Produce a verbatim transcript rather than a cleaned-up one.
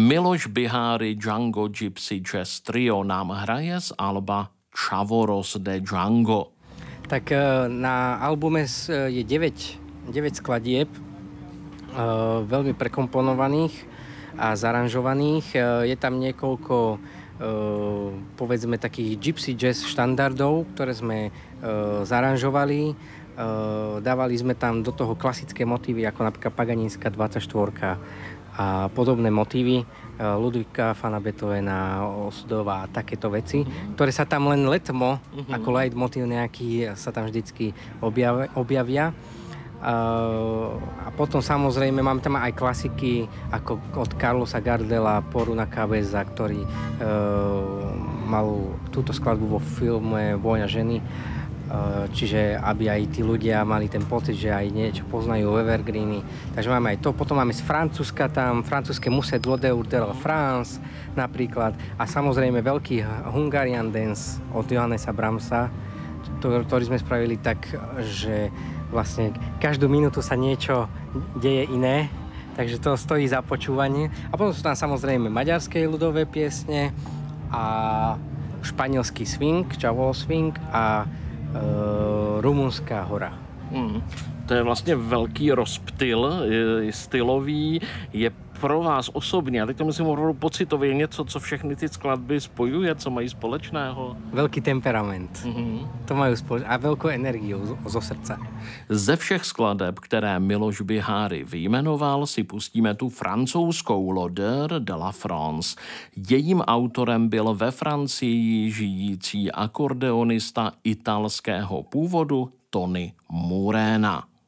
Miloš Bihari Django Gypsy Jazz Trio nám hraje z alba Chavoros de Django. Tak na albume je deväť skladieb, veľmi prekomponovaných a zaranžovaných. Je tam niekoľko, povedzme, takých gypsy jazz štandardov, ktoré sme zaranžovali. Dávali sme tam do toho klasické motívy, ako napríklad Paganínska dvadsaťštyri a podobné motívy Ludvíka van Beethovena, Osudova a takéto veci, mm-hmm. ktoré sa tam len letmo, mm-hmm. ako leitmotív nejaký, sa tam vždycky objavia. objavia. A potom samozrejme máme tam aj klasiky ako od Carlosa Gardela, Poruna Cabeza, ktorý uh, mal túto skladbu vo filme Vôňa ženy. Čiže aby aj tí ľudia mali ten pocit, že aj niečo poznajú Evergreeny. Takže máme aj to. Potom máme z Francúzska tam, francúzske Musée de l'Odeur de la France napríklad. A samozrejme veľký Hungarian Dance od Johannesa Brahmsa, ktorý sme spravili tak, že vlastne každú minútu sa niečo deje iné. Takže to stojí za počúvanie. A potom sú tam samozrejme maďarské ľudové piesne a španielský swing, Chavol swing a Uh, Rumunská hora. Hmm. To je vlastně velký rozptyl stylový. Je pro vás osobně, a teď to myslím opravdu pocitově, něco, co všechny ty skladby spojuje, co mají společného? Velký temperament. Mm-hmm. To mají společného. A velkou energii zo srdce. Ze všech skladeb, které Miloš Bihari vyjmenoval, si pustíme tu francouzskou L'Odeur de la France. Jejím autorem byl ve Francii žijící akordeonista italského původu Tony Murena.